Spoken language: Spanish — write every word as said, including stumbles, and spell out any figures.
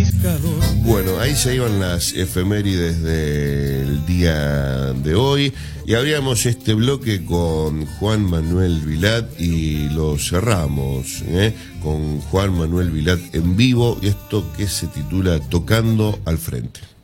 Bueno, ahí se iban las efemérides del día de hoy y abríamos este bloque con Juan Manuel Vilat y lo cerramos ¿eh? con Juan Manuel Vilat en vivo, y esto que se titula Tocando al Frente.